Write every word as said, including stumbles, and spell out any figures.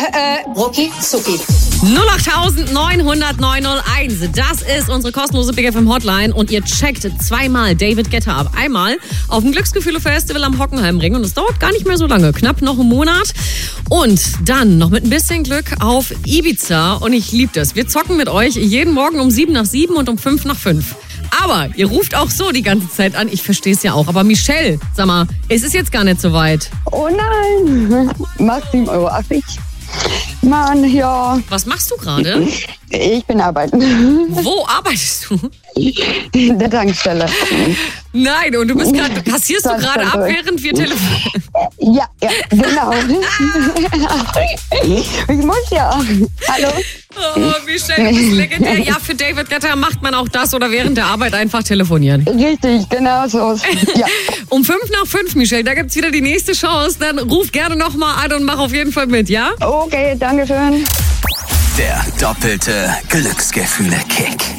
äh, rucki zucki. null acht neun null null neun null eins. Das ist unsere kostenlose Big F M Hotline und ihr checkt zweimal David Guetta ab. Einmal auf dem Glücksgefühle-Festival am Hockenheimring und es dauert gar nicht mehr so lange, knapp noch einen Monat. Und dann noch mit ein bisschen Glück auf Ibiza und ich liebe das. Wir zocken mit euch jeden Morgen um sieben nach sieben und um fünf nach fünf. Aber ihr ruft auch so die ganze Zeit an. Ich verstehe es ja auch. Aber Michelle, sag mal, es ist jetzt gar nicht so weit. Oh nein, macht sieben Euro achtzig. Mann, ja. Was machst du gerade? Ich bin arbeiten. Wo arbeitest du? In der Tankstelle. Nein, und du bist gerade, passierst du gerade ab, während wir telefonieren? Ja, ja, genau. Ich muss ja. Hallo? Oh, Michelle, du bist legendär. Ja, für David Guetta macht man auch das oder während der Arbeit einfach telefonieren. Richtig, genau so. Ja. Um fünf nach fünf, Michelle, da gibt's wieder die nächste Chance. Dann ruf gerne nochmal an und mach auf jeden Fall mit, ja? Okay, danke schön. Der doppelte Glücksgefühle-Kick.